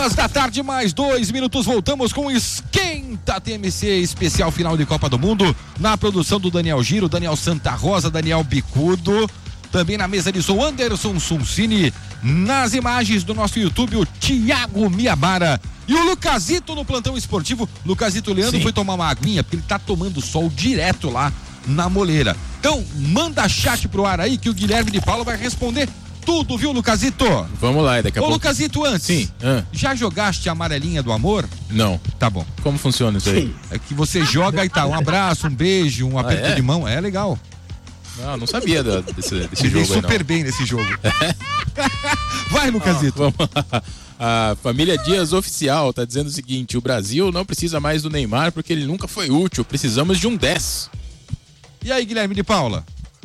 2 mais 2 minutos, voltamos com Esquenta TMC, especial final de Copa do Mundo, na produção do Daniel Giro, Daniel Santa Rosa, Daniel Bicudo, também na mesa de som Anderson Suncini, nas imagens do nosso YouTube o Thiago Miabara e o Lucasito no plantão esportivo. Lucasito Leandro foi tomar uma aguinha, porque ele tá tomando sol direto lá na moleira. Então, manda chat pro ar aí que o Guilherme de Paula vai responder tudo, viu, Lucasito? Vamos lá, daqui a pouco. Ô, Lucasito, antes. Sim. Já jogaste a amarelinha do amor? Não. Tá bom. Como funciona isso aí? É que você joga e tá, um abraço, um beijo, um aperto de mão, é legal. Não sabia desse jogo aí, super bem nesse jogo. Vai, Lucasito. Vamos lá. A família Dias Oficial tá dizendo o seguinte: o Brasil não precisa mais do Neymar porque ele nunca foi útil, precisamos de um 10. E aí, Guilherme de Paula?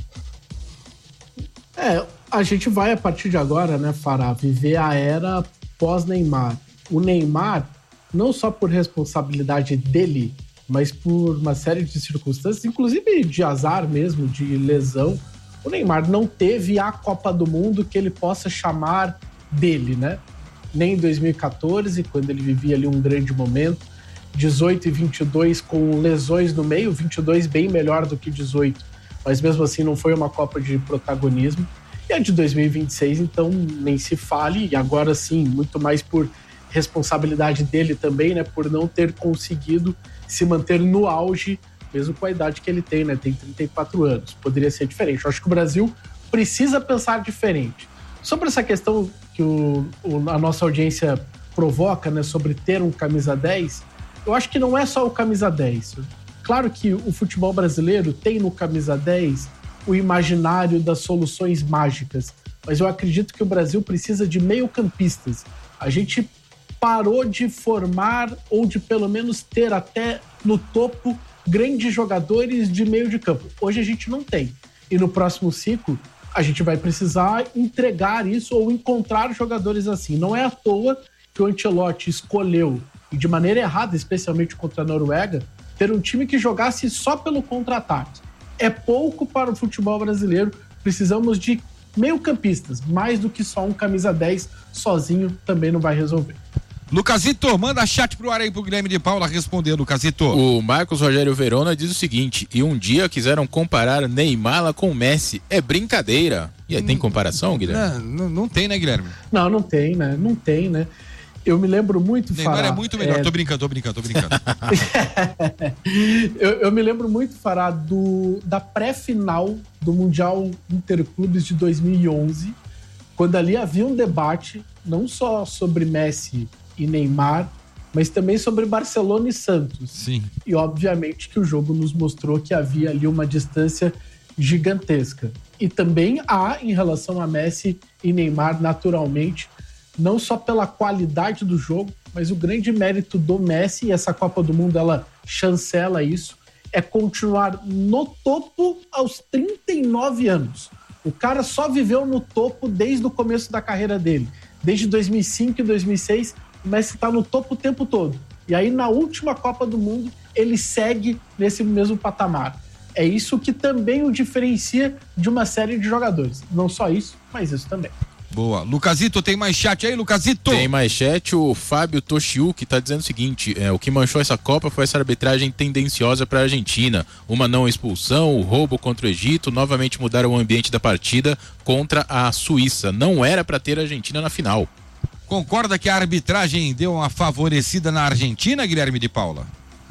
A gente vai, a partir de agora, né, Fará, viver a era pós-Neymar. O Neymar, não só por responsabilidade dele, mas por uma série de circunstâncias, inclusive de azar mesmo, de lesão, o Neymar não teve a Copa do Mundo que ele possa chamar dele, né? Nem em 2014, quando ele vivia ali um grande momento, 18 e 22 com lesões no meio, 22 bem melhor do que 18, mas mesmo assim não foi uma Copa de protagonismo. E a de 2026, então, nem se fale, e agora sim, muito mais por responsabilidade dele também, né, por não ter conseguido se manter no auge, mesmo com a idade que ele tem, né, tem 34 anos, poderia ser diferente. Eu acho que o Brasil precisa pensar diferente. Sobre essa questão que a nossa audiência provoca, né, sobre ter um camisa 10, eu acho que não é só o camisa 10. Claro que o futebol brasileiro tem no camisa 10 o imaginário das soluções mágicas, mas eu acredito que o Brasil precisa de meio-campistas. A gente parou de formar ou de pelo menos ter até no topo grandes jogadores de meio de campo. Hoje a gente não tem. E no próximo ciclo a gente vai precisar entregar isso ou encontrar jogadores assim. Não é à toa que o Ancelotti escolheu, e de maneira errada, especialmente contra a Noruega, ter um time que jogasse só pelo contra-ataque. É pouco para o futebol brasileiro. Precisamos de meio-campistas, mais do que só um camisa 10 sozinho também não vai resolver. Lucasito, manda chat pro ar aí pro Guilherme de Paula responder, Lucasito. O Marcos Rogério Verona diz o seguinte: e um dia quiseram comparar Neymar com Messi. É brincadeira. E aí, tem comparação, Guilherme? Não tem, né, Guilherme? Não tem, né? Não tem, né? Eu me lembro muito, Neymar Fará, é muito melhor, tô brincando. eu me lembro muito, Fará, da pré-final do Mundial Interclubes de 2011, quando ali havia um debate, não só sobre Messi e Neymar, mas também sobre Barcelona e Santos. Sim. E obviamente que o jogo nos mostrou que havia ali uma distância gigantesca. E também há, em relação a Messi e Neymar, naturalmente, não só pela qualidade do jogo, mas o grande mérito do Messi, e essa Copa do Mundo ela chancela isso, é continuar no topo aos 39 anos. O cara só viveu no topo desde o começo da carreira dele. Desde 2005 e 2006, o Messi está no topo o tempo todo. E aí, na última Copa do Mundo, ele segue nesse mesmo patamar. É isso que também o diferencia de uma série de jogadores. Não só isso, mas isso também. Boa. Lucasito, tem mais chat aí, Lucasito? Tem mais chat. O Fábio Toshiuki tá dizendo o seguinte: o que manchou essa Copa foi essa arbitragem tendenciosa para a Argentina. Uma não expulsão, o roubo contra o Egito, novamente mudaram o ambiente da partida contra a Suíça. Não era para ter a Argentina na final. Concorda que a arbitragem deu uma favorecida na Argentina, Guilherme de Paula?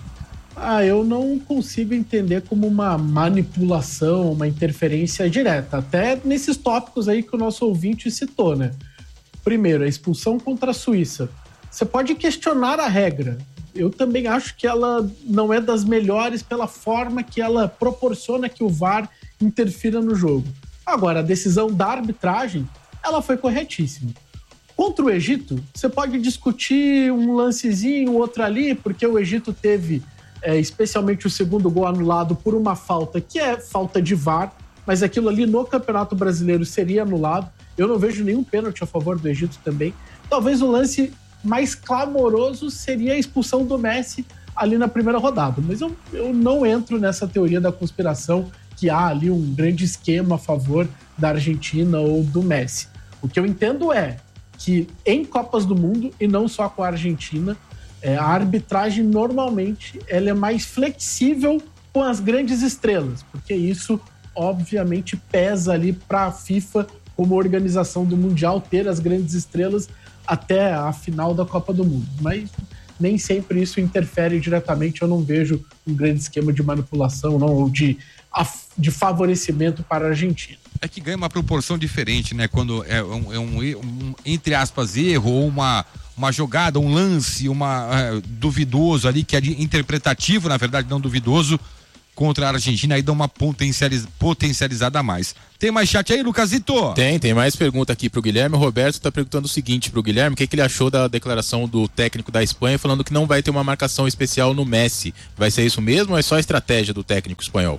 Eu não consigo entender como uma manipulação, uma interferência direta, até nesses tópicos aí que o nosso ouvinte citou, né? Primeiro, a expulsão contra a Suíça. Você pode questionar a regra. Eu também acho que ela não é das melhores pela forma que ela proporciona que o VAR interfira no jogo. Agora, a decisão da arbitragem, ela foi corretíssima. Contra o Egito, você pode discutir um lancezinho, outro ali, porque o Egito teve especialmente o segundo gol anulado por uma falta que é falta de VAR, mas aquilo ali no Campeonato Brasileiro seria anulado. Eu não vejo nenhum pênalti a favor do Egito também. Talvez o lance mais clamoroso seria a expulsão do Messi ali na primeira rodada, mas eu não entro nessa teoria da conspiração que há ali um grande esquema a favor da Argentina ou do Messi. O que eu entendo é que em Copas do Mundo, e não só com a Argentina, a arbitragem normalmente ela é mais flexível com as grandes estrelas, porque isso obviamente pesa ali para a FIFA como organização do Mundial ter as grandes estrelas até a final da Copa do Mundo. Mas nem sempre isso interfere diretamente, eu não vejo um grande esquema de manipulação não, ou de favorecimento para a Argentina. É que ganha uma proporção diferente, né? Quando é um entre aspas, erro ou uma jogada, um lance, duvidoso ali, que é interpretativo, na verdade, não duvidoso, contra a Argentina, aí dá uma potencializada a mais. Tem mais chat aí, Lucasito? Tem mais pergunta aqui pro Guilherme. O Roberto tá perguntando o seguinte pro Guilherme, o que ele achou da declaração do técnico da Espanha falando que não vai ter uma marcação especial no Messi. Vai ser isso mesmo ou é só a estratégia do técnico espanhol?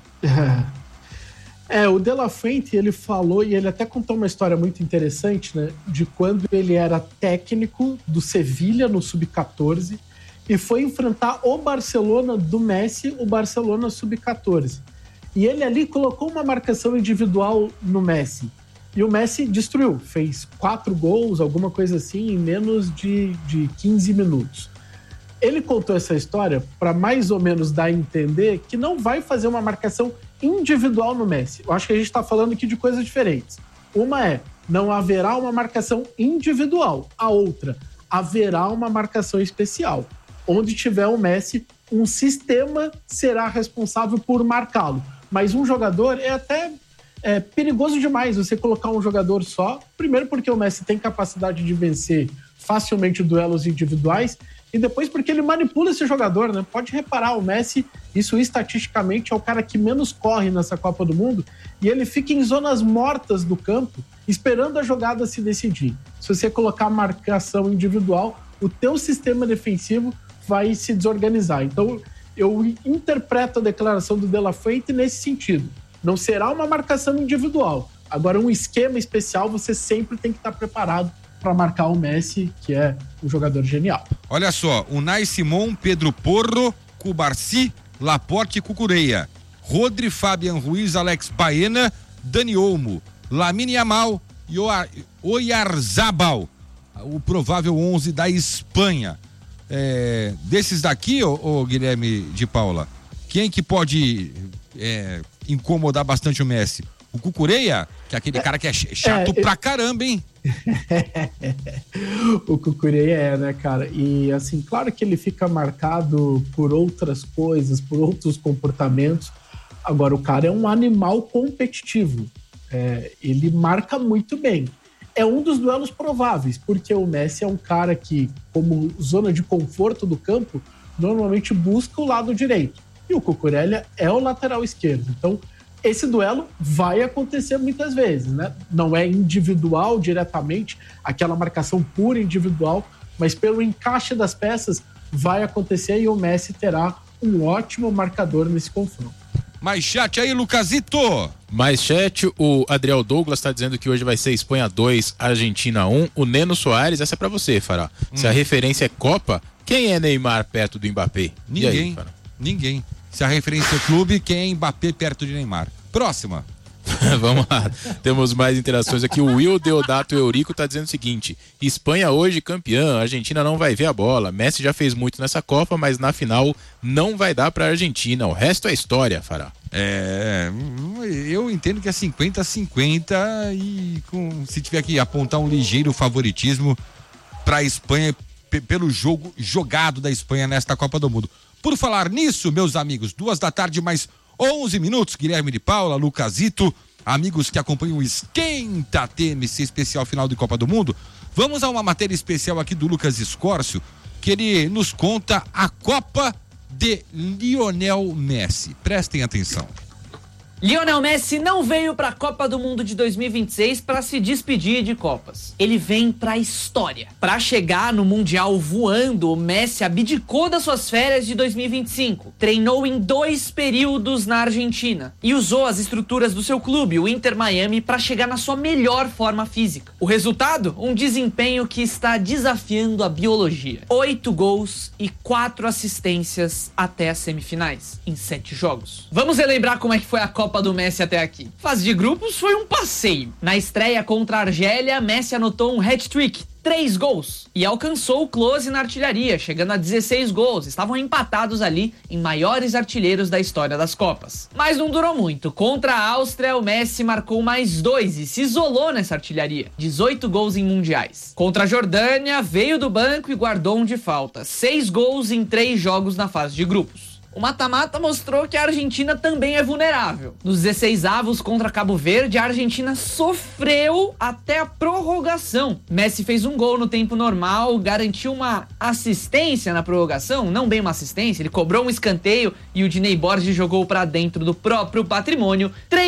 O De La Fuente, ele falou, e ele até contou uma história muito interessante, né, de quando ele era técnico do Sevilha no Sub-14 e foi enfrentar o Barcelona do Messi, o Barcelona Sub-14. E ele ali colocou uma marcação individual no Messi. E o Messi destruiu, fez 4 gols, alguma coisa assim, em menos de 15 minutos. Ele contou essa história para mais ou menos dar a entender que não vai fazer uma marcação individual no Messi. Eu acho que a gente está falando aqui de coisas diferentes. Uma é, não haverá uma marcação individual. A outra, haverá uma marcação especial. Onde tiver o Messi, um sistema será responsável por marcá-lo. Mas um jogador é até perigoso demais você colocar um jogador só. Primeiro porque o Messi tem capacidade de vencer facilmente duelos individuais e depois porque ele manipula esse jogador, né? Pode reparar, o Messi, isso estatisticamente é o cara que menos corre nessa Copa do Mundo e ele fica em zonas mortas do campo esperando a jogada se decidir. Se você colocar marcação individual, o teu sistema defensivo vai se desorganizar. Então, eu interpreto a declaração do De La Fuente nesse sentido. Não será uma marcação individual. Agora, um esquema especial, você sempre tem que estar preparado para marcar o Messi, que é um jogador genial. Olha só, Unai Simon, Pedro Porro, Cubarsi, Laporte e Cucureia. Rodri, Fabian Ruiz, Alex Baena, Dani Olmo, Lamine Yamal e Oyarzabal. O provável 11 da Espanha. Desses daqui, ô Guilherme de Paula, quem que pode incomodar bastante o Messi? O Cucureia, que é aquele cara que é chato pra caramba, hein? O Cucureia né, cara? E assim, claro que ele fica marcado por outras coisas, por outros comportamentos. Agora, o cara é um animal competitivo. Ele marca muito bem. É um dos duelos prováveis, porque o Messi é um cara que, como zona de conforto do campo, normalmente busca o lado direito. E o Cucurella é o lateral esquerdo. Então, esse duelo vai acontecer muitas vezes, né? Não é individual diretamente, aquela marcação pura individual, mas pelo encaixe das peças vai acontecer e o Messi terá um ótimo marcador nesse confronto. Mais chat aí, Lucasito! Mais chat, o Adriel Douglas está dizendo que hoje vai ser Espanha 2, Argentina 1. O Neno Soares, essa é pra você, Fará. Se a referência é Copa, quem é Neymar perto do Mbappé? Ninguém. Ninguém. Se a referência é clube, quem é Mbappé perto de Neymar? Próxima. Vamos lá, temos mais interações aqui. O Will Deodato Eurico tá dizendo o seguinte: Espanha hoje campeã, a Argentina não vai ver a bola. Messi já fez muito nessa Copa, mas na final não vai dar pra Argentina. O resto é história, Fará. Eu entendo que é 50-50 e se tiver que apontar um ligeiro favoritismo pra Espanha pelo jogo jogado da Espanha nesta Copa do Mundo. Por falar nisso, meus amigos, 14h mais 11 minutos, Guilherme de Paula, Lucasito, amigos que acompanham o Esquenta TMC especial final de Copa do Mundo, vamos a uma matéria especial aqui do Lucas Escórcio, que ele nos conta a Copa de Lionel Messi. Prestem atenção. Lionel Messi não veio para a Copa do Mundo de 2026 para se despedir de Copas. Ele vem para a história. Para chegar no Mundial voando, o Messi abdicou das suas férias de 2025. Treinou em 2 períodos na Argentina e usou as estruturas do seu clube, o Inter Miami, para chegar na sua melhor forma física. O resultado? Um desempenho que está desafiando a biologia. 8 gols e 4 assistências até as semifinais, em 7 jogos. Vamos relembrar como é que foi a Copa do Messi até aqui. Fase de grupos foi um passeio. Na estreia contra a Argélia, Messi anotou um hat-trick, 3 gols e alcançou o close na artilharia, chegando a 16 gols. Estavam empatados ali em maiores artilheiros da história das Copas. Mas não durou muito. Contra a Áustria, o Messi marcou mais 2 e se isolou nessa artilharia. 18 gols em mundiais. Contra a Jordânia, veio do banco e guardou um de falta. 6 gols em 3 jogos na fase de grupos. O mata-mata mostrou que a Argentina também é vulnerável. Nos 16avos contra Cabo Verde, a Argentina sofreu até a prorrogação. Messi fez um gol no tempo normal, garantiu uma assistência na prorrogação, não bem uma assistência, ele cobrou um escanteio e o Diney Borges jogou para dentro do próprio patrimônio.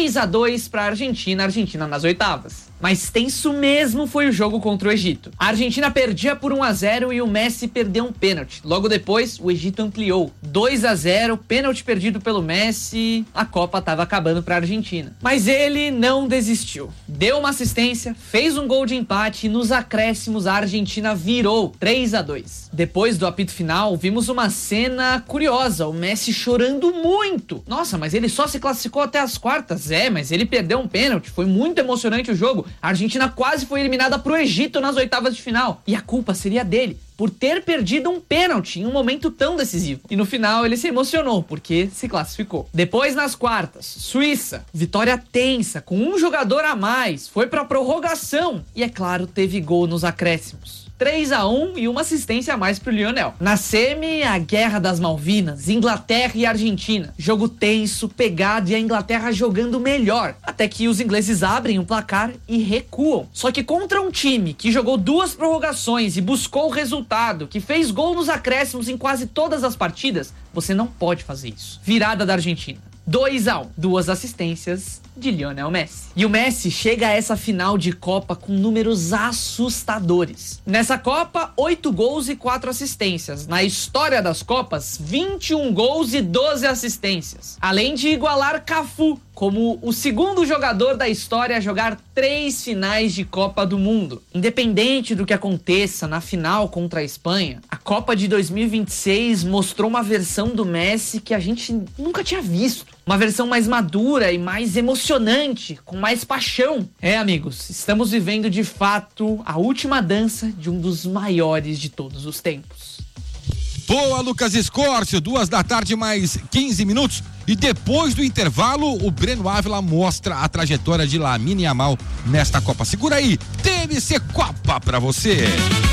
3-2 para a Argentina nas oitavas. Mas tenso mesmo foi o jogo contra o Egito. A Argentina perdia por 1-0 e o Messi perdeu um pênalti. Logo depois, o Egito ampliou. 2-0, pênalti perdido pelo Messi. A Copa estava acabando para a Argentina. Mas ele não desistiu. Deu uma assistência, fez um gol de empate e nos acréscimos a Argentina virou 3-2. Depois do apito final, vimos uma cena curiosa. O Messi chorando muito. Nossa, mas ele só se classificou até as quartas. Mas ele perdeu um pênalti. Foi muito emocionante o jogo. A Argentina quase foi eliminada pro Egito nas oitavas de final. E a culpa seria dele, por ter perdido um pênalti em um momento tão decisivo. E no final ele se emocionou, porque se classificou. Depois nas quartas, Suíça, vitória tensa, com um jogador a mais, foi pra prorrogação. E é claro, teve gol nos acréscimos. 3-1 e uma assistência a mais pro Lionel. Na semi, a Guerra das Malvinas, Inglaterra e Argentina. Jogo tenso, pegado e a Inglaterra jogando melhor. Até que os ingleses abrem o placar e recuam. Só que contra um time que jogou 2 prorrogações e buscou o resultado, que fez gol nos acréscimos em quase todas as partidas, você não pode fazer isso. Virada da Argentina. 2-1, 2 assistências de Lionel Messi. E o Messi chega a essa final de Copa com números assustadores. Nessa Copa, 8 gols e 4 assistências. Na história das Copas, 21 gols e 12 assistências. Além de igualar Cafu como o segundo jogador da história a jogar 3 finais de Copa do Mundo. Independente do que aconteça na final contra a Espanha, a Copa de 2026 mostrou uma versão do Messi que a gente nunca tinha visto. Uma versão mais madura e mais emocionante, com mais paixão. Amigos, estamos vivendo de fato a última dança de um dos maiores de todos os tempos. Boa, Lucas Escórcio, 14h mais 15 minutos. E depois do intervalo, o Breno Ávila mostra a trajetória de Lamine Yamal nesta Copa. Segura aí, TMC Copa pra você.